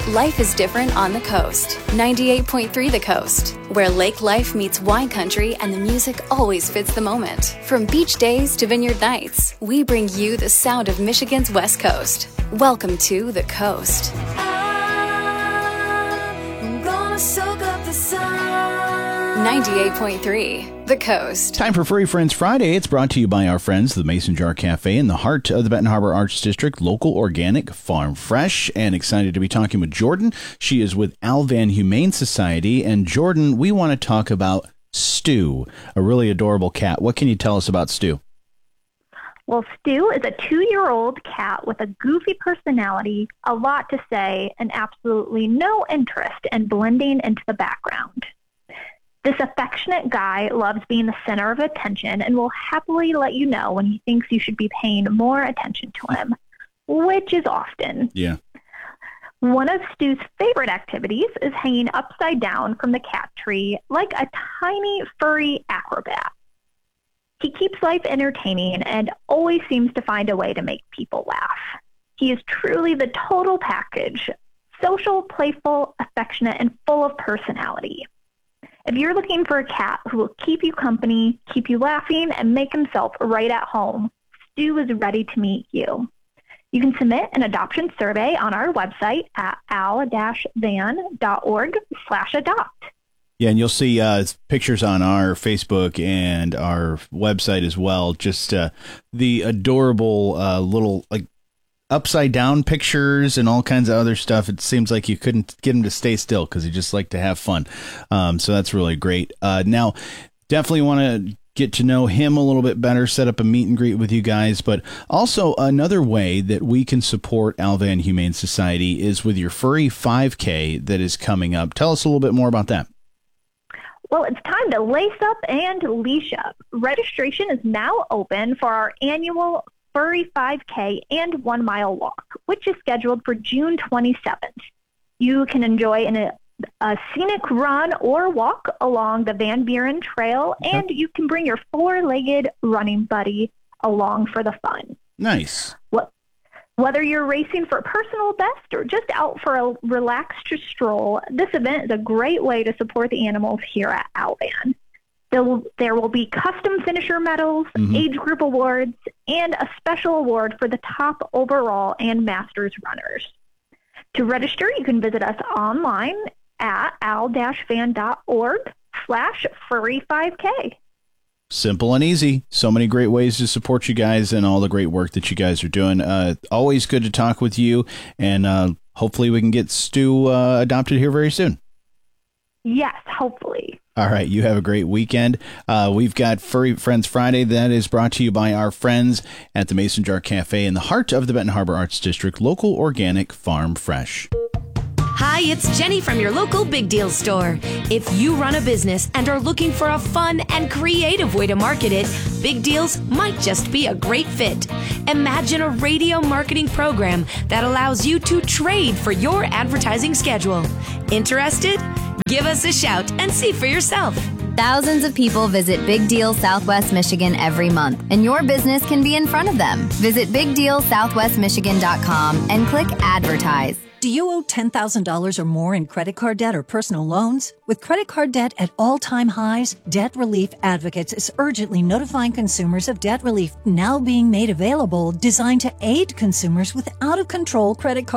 Life is different on the coast. 98.3 The Coast, where lake life meets wine country and the music always fits the moment. From beach days to vineyard nights, we bring you the sound of Michigan's West Coast. Welcome to The Coast. I'm gonna soak up the sun. 98.3 The Coast. Time for Furry Friends Friday. It's brought to you by our friends, the Mason Jar Cafe in the heart of the Benton Harbor Arts District, local, organic, farm fresh, and excited to be talking with Jordan. She is with Alvan Humane Society. And Jordan, we want to talk about Stu, a really adorable cat. What can you tell us about Stu? Well, Stu is a 2-year-old cat with a goofy personality, a lot to say, and absolutely no interest in blending into the background. This affectionate guy loves being the center of attention and will happily let you know when he thinks you should be paying more attention to him, which is often. Yeah. One of Stu's favorite activities is hanging upside down from the cat tree like a tiny furry acrobat. He keeps life entertaining and always seems to find a way to make people laugh. He is truly the total package, social, playful, affectionate, and full of personality. If you're looking for a cat who will keep you company, keep you laughing, and make himself right at home, Stu is ready to meet you. You can submit an adoption survey on our website at al-van.org/adopt. Yeah, and you'll see pictures on our Facebook and our website as well. Just the adorable little upside down pictures and all kinds of other stuff. It seems like you couldn't get him to stay still because he just liked to have fun. So that's really great. Now, definitely want to get to know him a little bit better, set up a meet and greet with you guys. But also another way that we can support Alvan Humane Society is with your Furry 5K that is coming up. Tell us a little bit more about that. Well, it's time to lace up and leash up. Registration is now open for our annual Furry 5K and 1 mile walk, which is scheduled for June 27th. You can enjoy a scenic run or walk along the Van Buren Trail, and you can bring your 4-legged running buddy along for the fun. Nice. Whether you're racing for a personal best or just out for a relaxed stroll, this event is a great way to support the animals here at Alvan. There will be custom finisher medals, age group awards, and a special award for the top overall and masters runners. To register, you can visit us online at al-van.org/furry5k. Simple and easy. So many great ways to support you guys and all the great work that you guys are doing. Always good to talk with you, and hopefully we can get Stu adopted here very soon. Yes, hopefully. All right, you have a great weekend. We've got Furry Friends Friday. That is brought to you by our friends at the Mason Jar Cafe in the heart of the Benton Harbor Arts District, local, organic, farm fresh. Hi, it's Jenny from your local Big Deal store. If you run a business and are looking for a fun and creative way to market it, Big Deals might just be a great fit. Imagine a radio marketing program that allows you to trade for your advertising schedule. Interested? Give us a shout and see for yourself. Thousands of people visit Big Deal Southwest Michigan every month, and your business can be in front of them. Visit BigDealSouthwestMichigan.com and click Advertise. Do you owe $10,000 or more in credit card debt or personal loans? With credit card debt at all-time highs, Debt Relief Advocates is urgently notifying consumers of debt relief now being made available, designed to aid consumers with out-of-control credit card